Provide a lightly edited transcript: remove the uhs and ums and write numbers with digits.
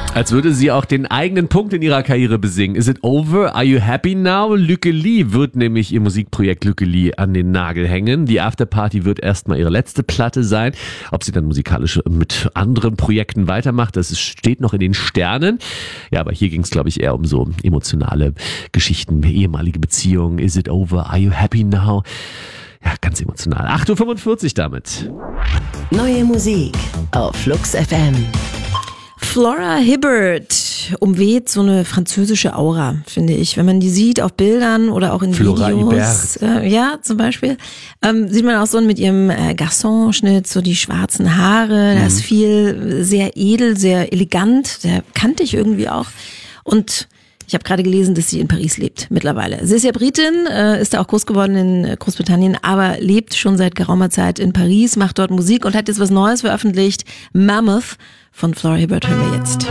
Als würde sie auch den eigenen Punkt in ihrer Karriere besingen. Is it over? Are you happy now? Lücke Lee wird nämlich ihr Musikprojekt Lücke Lee an den Nagel hängen. Die Afterparty wird erstmal ihre letzte Platte sein. Ob sie dann musikalisch mit anderen Projekten weitermacht, das steht noch in den Sternen. Ja, aber hier ging es, glaube ich, eher um so emotionale Geschichten, ehemalige Beziehungen. Is it over? Are you happy now? Ja, ganz emotional. 8:45 Uhr damit. Neue Musik auf Flux FM. Flora Hibbert umweht so eine französische Aura, finde ich. Wenn man die sieht auf Bildern oder auch in Flora Videos. Ja, zum Beispiel. Sieht man auch so mit ihrem Garçon-Schnitt, so die schwarzen Haare. Da ist viel sehr edel, sehr elegant, sehr kantig irgendwie auch. Und ich habe gerade gelesen, dass sie in Paris lebt mittlerweile. Sie ist ja Britin, ist da auch groß geworden in Großbritannien, aber lebt schon seit geraumer Zeit in Paris, macht dort Musik und hat jetzt was Neues veröffentlicht. Mammoth von Flora Hibbert hören wir jetzt.